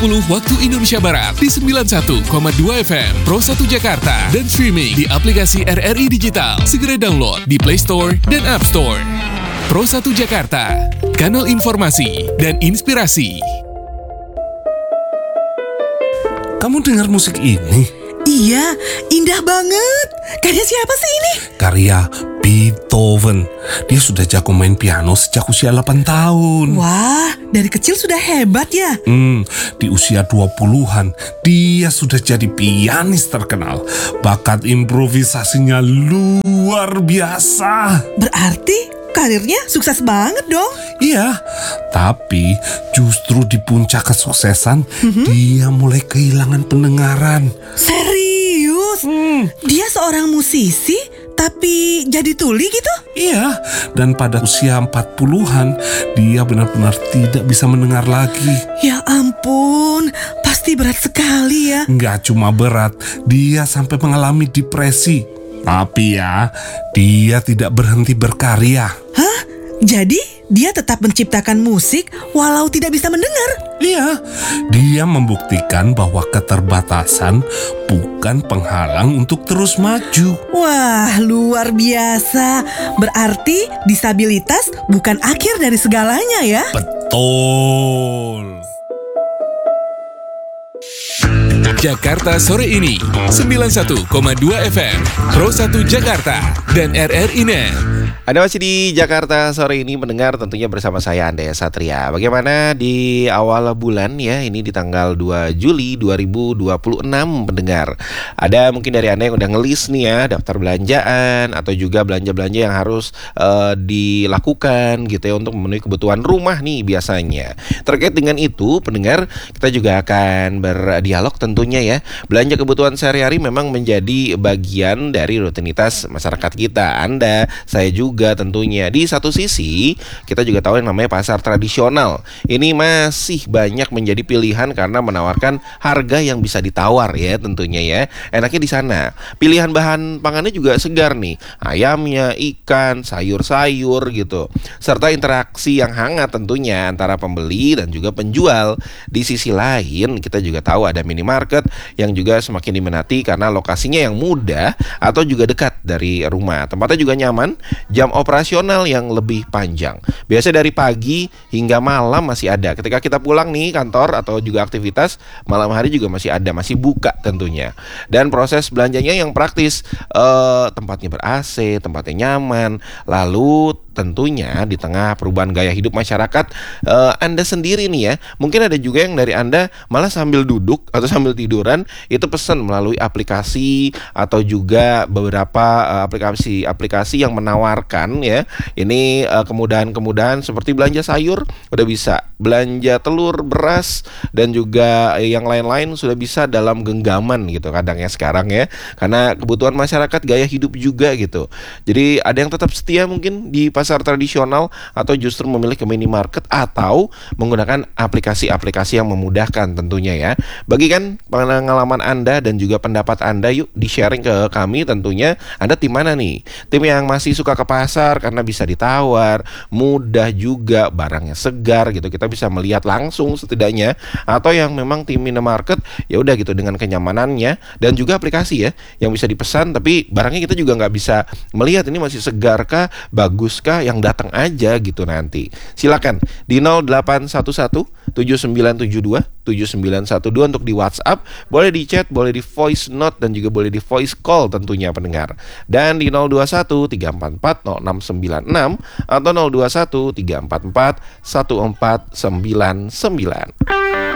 waktu Indonesia Barat di 91,2 FM Pro 1 Jakarta dan streaming di aplikasi RRI Digital. Segera download di Play Store dan App Store. Pro 1 Jakarta, kanal informasi dan inspirasi. Kamu dengar musik ini? Iya, indah banget. Karya siapa sih ini? Karya Beethoven. Dia sudah jago main piano sejak usia 8 tahun. Wah, dari kecil sudah hebat ya. Di usia 20-an, dia sudah jadi pianis terkenal. Bakat improvisasinya luar biasa. Berarti karirnya sukses banget dong. Iya, tapi justru di puncak kesuksesan, dia mulai kehilangan pendengaran. Serius? Dia seorang musisi, tapi jadi tuli gitu? Iya, dan pada usia 40-an, dia benar-benar tidak bisa mendengar lagi. Ya ampun, pasti berat sekali ya. Nggak cuma berat, dia sampai mengalami depresi. Tapi ya, dia tidak berhenti berkarya. Hah? Jadi dia tetap menciptakan musik walau tidak bisa mendengar? Iya, dia membuktikan bahwa keterbatasan bukan penghalang untuk terus maju. Wah, luar biasa. Berarti disabilitas bukan akhir dari segalanya ya? Betul. Jakarta sore ini 91,2 FM Pro 1 Jakarta dan RRI Net. Anda masih di Jakarta sore ini mendengar tentunya bersama saya Andrea Satria. Bagaimana di awal bulan ya, ini di tanggal 2 Juli 2026 pendengar. Ada mungkin dari Anda yang udah ngelis nih ya daftar belanjaan atau juga belanja-belanja yang harus dilakukan gitu ya untuk memenuhi kebutuhan rumah nih biasanya. Terkait dengan itu pendengar, kita juga akan berdialog tentunya ya. Belanja kebutuhan sehari-hari memang menjadi bagian dari rutinitas masyarakat kita. Anda, saya juga tentunya. Di satu sisi kita juga tahu yang namanya pasar tradisional. Ini masih banyak menjadi pilihan karena menawarkan harga yang bisa ditawar ya tentunya ya. Enaknya di sana. Pilihan bahan pangannya juga segar nih. Ayamnya, ikan, sayur-sayur gitu. Serta interaksi yang hangat tentunya antara pembeli dan juga penjual. Di sisi lain kita juga tahu ada minimarket yang juga semakin diminati karena lokasinya yang mudah atau juga dekat dari rumah. Tempatnya juga nyaman. Jam operasional yang lebih panjang. Biasa dari pagi hingga malam masih ada. Ketika kita pulang nih kantor atau juga aktivitas, malam hari juga masih ada, masih buka tentunya. Dan proses belanjanya yang praktis, tempatnya ber-AC, tempatnya nyaman. Lalu tentunya di tengah perubahan gaya hidup masyarakat, Anda sendiri nih ya, mungkin ada juga yang dari Anda malah sambil duduk atau sambil tiduran itu pesan melalui aplikasi atau juga beberapa aplikasi yang menawarkan ya ini kemudahan-kemudahan seperti belanja sayur udah bisa, belanja telur, beras dan juga yang lain-lain sudah bisa dalam genggaman gitu kadangnya sekarang ya, karena kebutuhan masyarakat gaya hidup juga gitu. Jadi ada yang tetap setia mungkin di pasar tradisional atau justru memilih ke minimarket atau menggunakan aplikasi-aplikasi yang memudahkan tentunya ya. Bagikan pengalaman Anda dan juga pendapat Anda, yuk di-sharing ke kami tentunya. Anda tim mana nih? Tim yang masih suka ke pasar karena bisa ditawar, mudah juga, barangnya segar gitu, kita bisa melihat langsung setidaknya, atau yang memang tim minimarket ya udah gitu dengan kenyamanannya dan juga aplikasi ya yang bisa dipesan tapi barangnya kita juga nggak bisa melihat ini masih segar kah, bagus kah, yang datang aja gitu nanti. Silakan di 0811 7972 7912 untuk di WhatsApp, boleh di chat, boleh di voice note dan juga boleh di voice call tentunya pendengar. Dan di 021 344 0696 atau 021 344 1499.